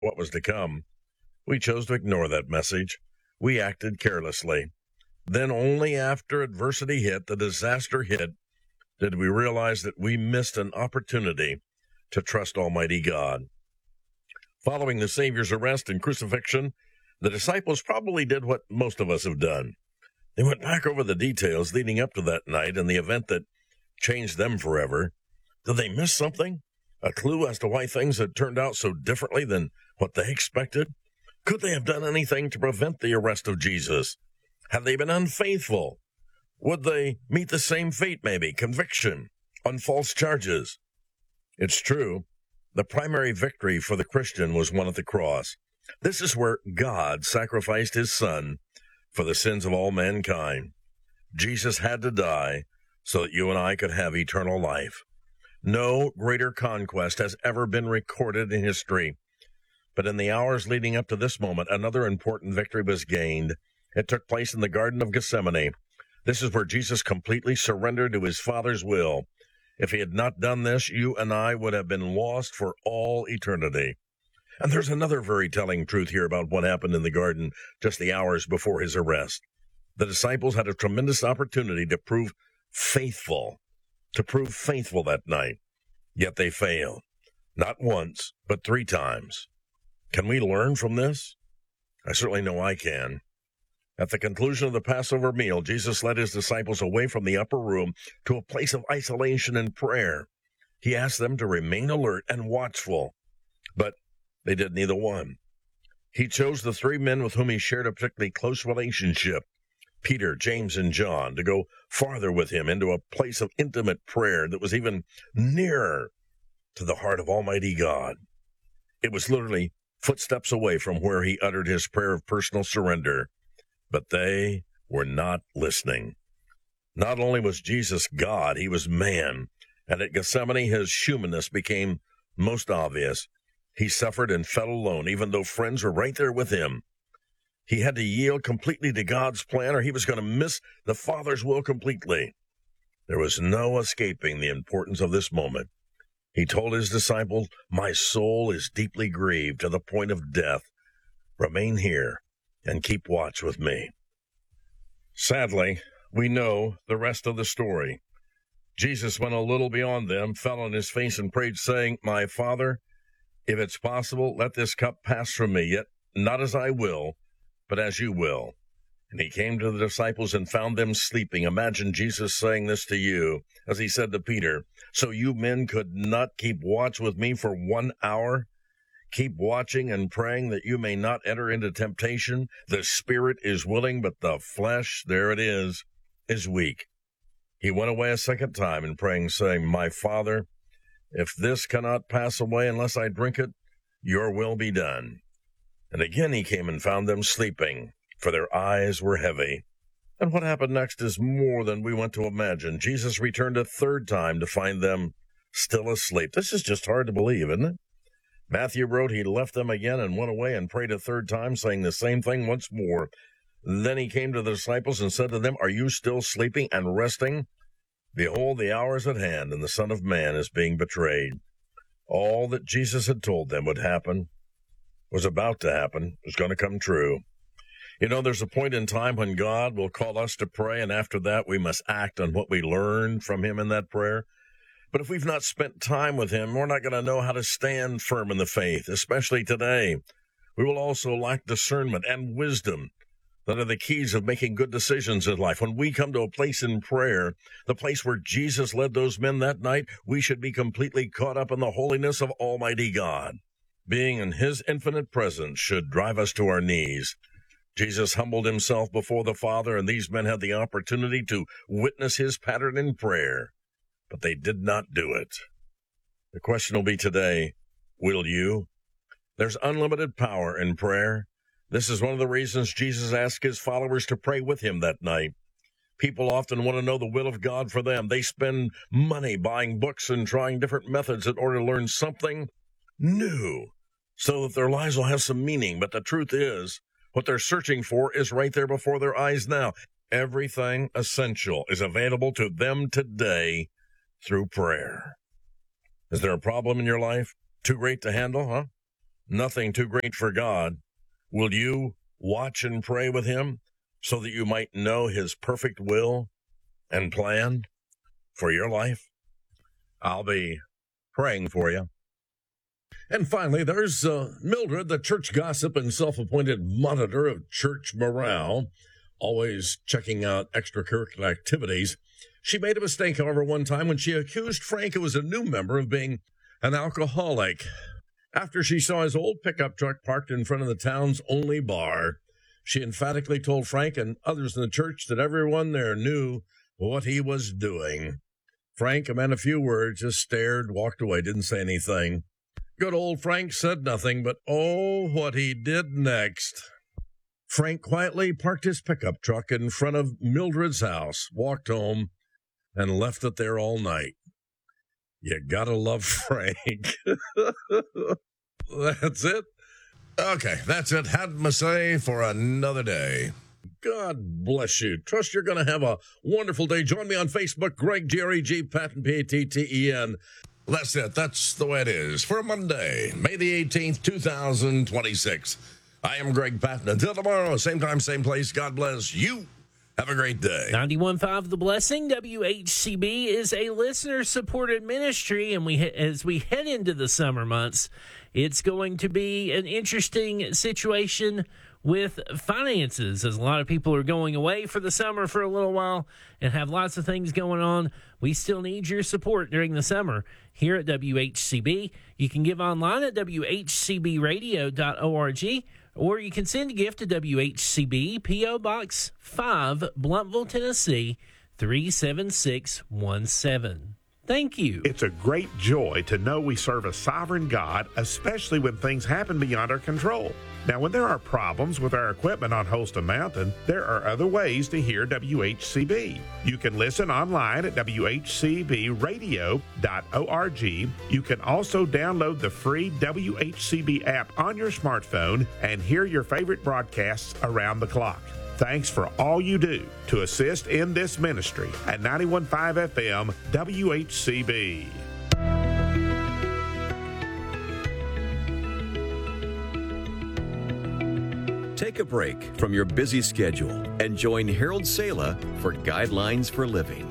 what was to come. We chose to ignore that message. We acted carelessly. Then only after adversity hit, the disaster hit, did we realize that we missed an opportunity to trust Almighty God. Following the Savior's arrest and crucifixion, the disciples probably did what most of us have done. They went back over the details leading up to that night and the event that changed them forever. Did they miss something? A clue as to why things had turned out so differently than what they expected? Could they have done anything to prevent the arrest of Jesus? Had they been unfaithful? Would they meet the same fate, maybe, conviction on false charges? It's true. The primary victory for the Christian was won at the cross. This is where God sacrificed his Son for the sins of all mankind. Jesus had to die so that you and I could have eternal life. No greater conquest has ever been recorded in history. But in the hours leading up to this moment, another important victory was gained. It took place in the Garden of Gethsemane. This is where Jesus completely surrendered to his Father's will. If he had not done this, you and I would have been lost for all eternity. And there's another very telling truth here about what happened in the garden just the hours before his arrest. The disciples had a tremendous opportunity to prove faithful that night. Yet they failed. Not once, but 3 times. Can we learn from this? I certainly know I can. At the conclusion of the Passover meal, Jesus led his disciples away from the upper room to a place of isolation and prayer. He asked them to remain alert and watchful, but they did neither one. He chose the 3 men with whom he shared a particularly close relationship, Peter, James, and John, to go farther with him into a place of intimate prayer that was even nearer to the heart of Almighty God. It was literally footsteps away from where he uttered his prayer of personal surrender. But they were not listening. Not only was Jesus God, he was man, and at Gethsemane his humanness became most obvious. He suffered and felt alone, even though friends were right there with him. He had to yield completely to God's plan, or he was going to miss the Father's will completely. There was no escaping the importance of this moment. He told his disciples, "My soul is deeply grieved to the point of death. Remain here and keep watch with me." Sadly, we know the rest of the story. Jesus went a little beyond them, fell on his face and prayed, saying, "My Father, if it's possible, let this cup pass from me, yet not as I will, but as you will." And he came to the disciples and found them sleeping. Imagine Jesus saying this to you, as he said to Peter, "So you men could not keep watch with me for 1 hour? Keep watching and praying that you may not enter into temptation. The spirit is willing, but the flesh," there it is weak. He went away a second time and praying, saying, "My Father, if this cannot pass away unless I drink it, your will be done." And again he came and found them sleeping, for their eyes were heavy. And what happened next is more than we want to imagine. Jesus returned a 3rd time to find them still asleep. This is just hard to believe, isn't it? Matthew wrote he left them again and went away and prayed a 3rd time, saying the same thing once more. Then he came to the disciples and said to them, "Are you still sleeping and resting? Behold, the hour is at hand, and the Son of Man is being betrayed." All that Jesus had told them would happen, was about to happen, was going to come true. You know, there's a point in time when God will call us to pray, and after that we must act on what we learned from him in that prayer. But if we've not spent time with him, we're not going to know how to stand firm in the faith, especially today. We will also lack discernment and wisdom that are the keys of making good decisions in life. When we come to a place in prayer, the place where Jesus led those men that night, we should be completely caught up in the holiness of Almighty God. Being in his infinite presence should drive us to our knees. Jesus humbled himself before the Father, and these men had the opportunity to witness his pattern in prayer. But they did not do it. The question will be today, will you? There's unlimited power in prayer. This is one of the reasons Jesus asked his followers to pray with him that night. People often want to know the will of God for them. They spend money buying books and trying different methods in order to learn something new so that their lives will have some meaning. But the truth is, what they're searching for is right there before their eyes now. Everything essential is available to them today through prayer. Is there a problem in your life? Too great to handle, huh? nothing too great for God. Will you watch and pray with him so that you might know his perfect will and plan for your life? I'll be praying for you. And finally, there's Mildred, the church gossip and self-appointed monitor of church morale, always checking out extracurricular activities. She made a mistake, however, one time when she accused Frank, who was a new member, of being an alcoholic. After she saw his old pickup truck parked in front of the town's only bar, she emphatically told Frank and others in the church that everyone there knew what he was doing. Frank, a man of few words, just stared, walked away, didn't say anything. Good old Frank said nothing, but oh, what he did next. Frank quietly parked his pickup truck in front of Mildred's house, walked home, and left it there all night. You gotta love Frank. That's it. Okay, that's it. Had my say for another day. God bless you. Trust you're going to have a wonderful day. Join me on Facebook, Greg, G-R-E-G, Patton, P-A-T-T-E-N. That's it. That's the way it is for Monday, May the 18th, 2026. I am Greg Patton. Until tomorrow, same time, same place. God bless you. Have a great day. 91.5 The Blessing, WHCB, is a listener-supported ministry, and as we head into the summer months, it's going to be an interesting situation with finances, as a lot of people are going away for the summer for a little while and have lots of things going on. We still need your support during the summer here at WHCB. You can give online at WHCBradio.org, or you can send a gift to WHCB, P.O. Box 5, Blumpville, Tennessee, 37617. Thank you. It's a great joy to know we serve a sovereign God, especially when things happen beyond our control. Now, when there are problems with our equipment on Holston Mountain, there are other ways to hear WHCB. You can listen online at WHCBradio.org. You can also download the free WHCB app on your smartphone and hear your favorite broadcasts around the clock. Thanks for all you do to assist in this ministry at 91.5 FM WHCB. Take a break from your busy schedule and join Harold Sala for Guidelines for Living.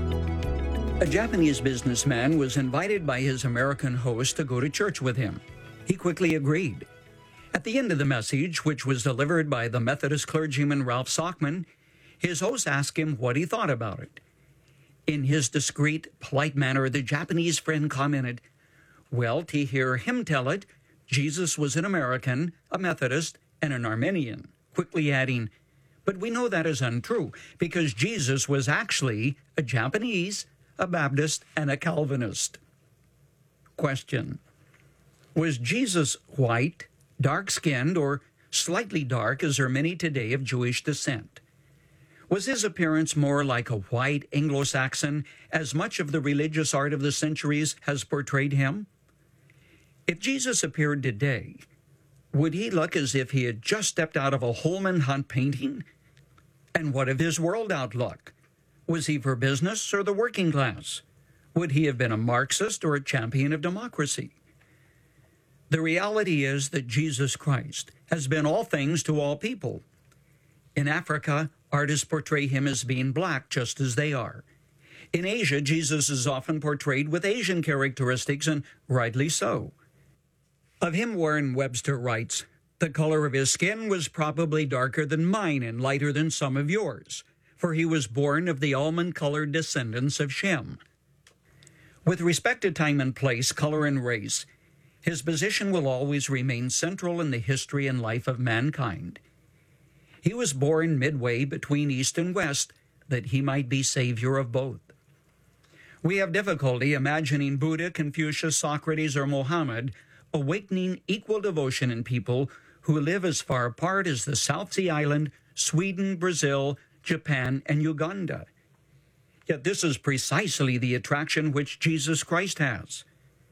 A Japanese businessman was invited by his American host to go to church with him. He quickly agreed. At the end of the message, which was delivered by the Methodist clergyman Ralph Sockman, his host asked him what he thought about it. In his discreet, polite manner, the Japanese friend commented, "Well, to hear him tell it, Jesus was an American, a Methodist, and an Armenian," quickly adding, "But we know that is untrue, because Jesus was actually a Japanese, a Baptist, and a Calvinist." Question: was Jesus white, dark-skinned, or slightly dark, as are many today of Jewish descent? Was his appearance more like a white Anglo-Saxon, as much of the religious art of the centuries has portrayed him? If Jesus appeared today, would he look as if he had just stepped out of a Holman Hunt painting? And what of his world outlook? Was he for business or the working class? Would he have been a Marxist or a champion of democracy? The reality is that Jesus Christ has been all things to all people. In Africa, artists portray him as being black just as they are. In Asia, Jesus is often portrayed with Asian characteristics, and rightly so. Of him, Warren Webster writes, "The color of his skin was probably darker than mine and lighter than some of yours, for he was born of the almond-colored descendants of Shem." With respect to time and place, color and race, his position will always remain central in the history and life of mankind. He was born midway between East and West, that he might be savior of both. We have difficulty imagining Buddha, Confucius, Socrates, or Mohammed awakening equal devotion in people who live as far apart as the South Sea Island, Sweden, Brazil, Japan, and Uganda. Yet this is precisely the attraction which Jesus Christ has.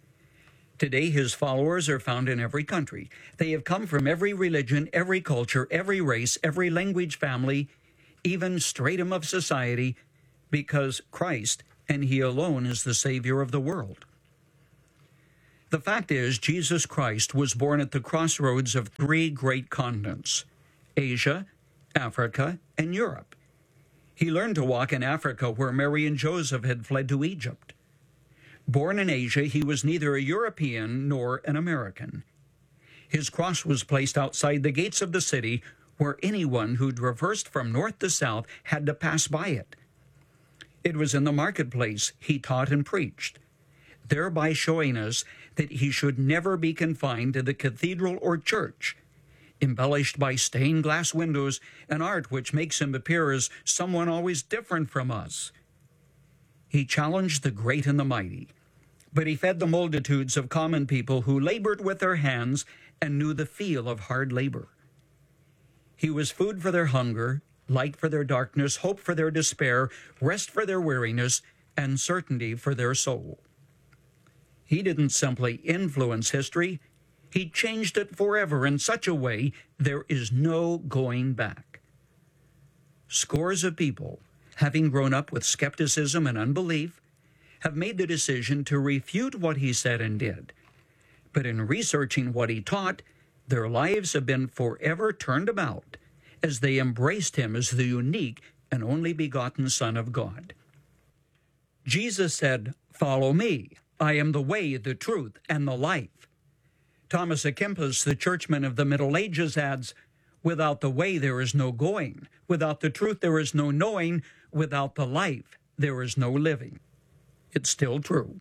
Today, his followers are found in every country. They have come from every religion, every culture, every race, every language family, even stratum of society, because Christ and he alone is the Savior of the world. The fact is, Jesus Christ was born at the crossroads of three great continents: Asia, Africa, and Europe. He learned to walk in Africa, where Mary and Joseph had fled to Egypt. Born in Asia, he was neither a European nor an American. His cross was placed outside the gates of the city, where anyone who traversed from north to south had to pass by it. It was in the marketplace he taught and preached, thereby showing us that he should never be confined to the cathedral or church, embellished by stained glass windows and art which makes him appear as someone always different from us. He challenged the great and the mighty, but he fed the multitudes of common people who labored with their hands and knew the feel of hard labor. He was food for their hunger, light for their darkness, hope for their despair, rest for their weariness, and certainty for their soul. He didn't simply influence history, he changed it forever in such a way there is no going back. Scores of people, having grown up with skepticism and unbelief, have made the decision to refute what he said and did. But in researching what he taught, their lives have been forever turned about as they embraced him as the unique and only begotten Son of God. Jesus said, "Follow me. I am the way, the truth, and the life." Thomas à Kempis, the churchman of the Middle Ages, adds, "Without the way there is no going. Without the truth there is no knowing. Without the life there is no living." It's still true.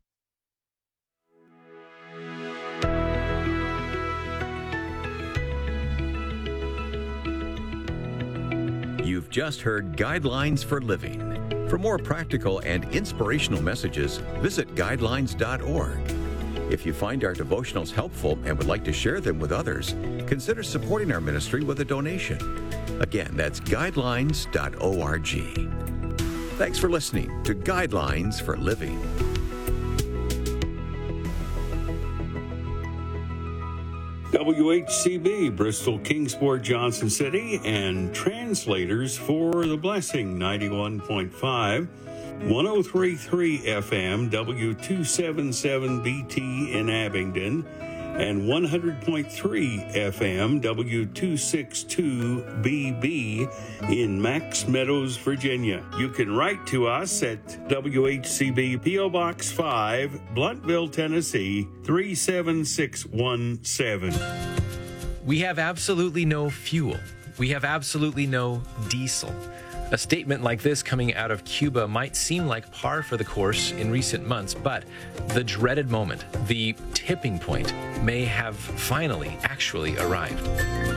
You've just heard Guidelines for Living. For more practical and inspirational messages, visit guidelines.org. If you find our devotionals helpful and would like to share them with others, consider supporting our ministry with a donation. Again, that's guidelines.org. Thanks for listening to Guidelines for Living. WHCB, Bristol, Kingsport, Johnson City, and translators for The Blessing, 91.5, 103.3 FM, W277BT in Abingdon, and 100.3 FM, W262BB in Max Meadows, Virginia. You can write to us at WHCB P.O. Box 5, Bluntville, Tennessee, 37617. We have absolutely no fuel. We have absolutely no diesel. A statement like this coming out of Cuba might seem like par for the course in recent months, but the dreaded moment, the tipping point, may have finally actually arrived.